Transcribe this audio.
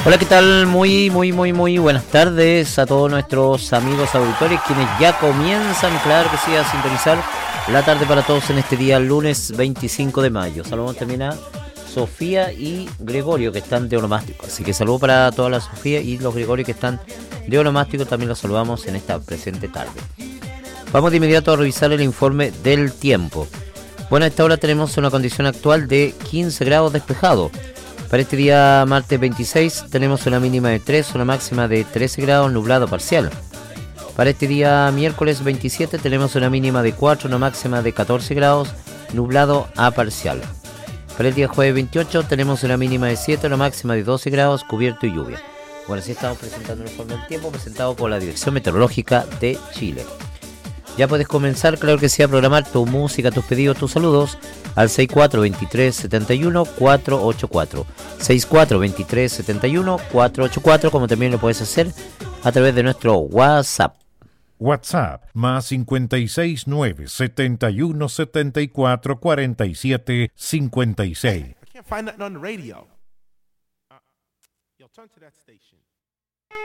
Hola, ¿qué tal? Muy buenas tardes a todos nuestros amigos auditores, quienes ya comienzan, claro que sí, a sintonizar la tarde para todos en este día, lunes 25 de mayo. Saludamos también a Sofía y Gregorio, que están de onomástico. Así que saludo para toda la Sofía y los Gregorio que están de onomástico, también los saludamos en esta presente tarde. Vamos de inmediato a revisar el informe del tiempo. Bueno, a esta hora tenemos una condición actual de 15 grados despejado. Para este día martes 26 tenemos una mínima de 3, una máxima de 13 grados, nublado parcial. Para este día miércoles 27 tenemos una mínima de 4, una máxima de 14 grados, nublado a parcial. Para el día jueves 28 tenemos una mínima de 7, una máxima de 12 grados, cubierto y lluvia. Bueno, así estamos presentando el informe del tiempo presentado por la Dirección Meteorológica de Chile. Ya puedes comenzar, claro que sí, a programar tu música, tus pedidos, tus saludos al 6423-71-484. 6423-71-484, como también lo puedes hacer a través de nuestro WhatsApp. WhatsApp más 569 71 74 47 56. I can't find nothing on the radio. Yo, turn to that station.